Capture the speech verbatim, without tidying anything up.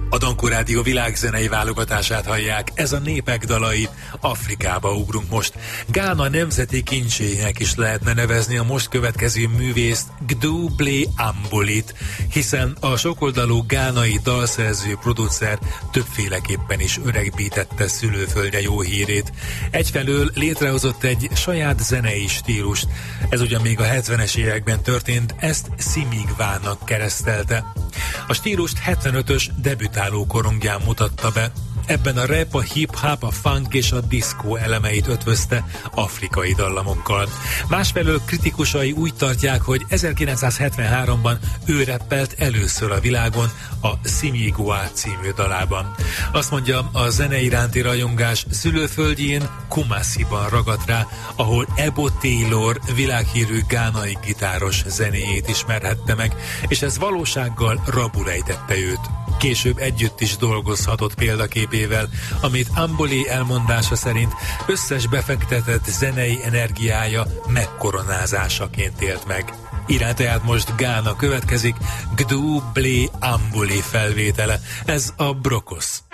A Dankó Rádió világzenei válogatását hallják, ez a népek dalai. Afrikába ugrunk most. Gána nemzeti kincsének is lehetne nevezni a most következő művészt, Gdu Blé Ambolit, hiszen a sokoldalú gánai dalszerző producer többféleképpen is öregbítette szülőföldje jó hírét. Egyfelől létrehozott egy saját zenei stílust, ez ugyan még a hetvenes években történt, ezt Simigvának keresztelte. A stílust hetvenötös debütáló korongján mutatta be. Ebben a rap, a hip-hop, a funk és a diszkó elemeit ötvözte afrikai dallamokkal. Másfelől kritikusai úgy tartják, hogy ezerkilencszázhetvenháromban ő rappelt először a világon a Simigwa című dalában. Azt mondja, a zene iránti rajongás szülőföldjén, Kumasiban ragadt rá, ahol Ebo Taylor világhírű gánai gitáros zenéjét ismerhette meg, és ez valósággal rabul ejtette őt. Később együtt is dolgozhatott példaképével, amit Amboli elmondása szerint összes befektetett zenei energiája megkoronázásaként élt meg. Irány tehát most Gána következik, Gdu Blé Amboli felvétele, ez a Brokosz.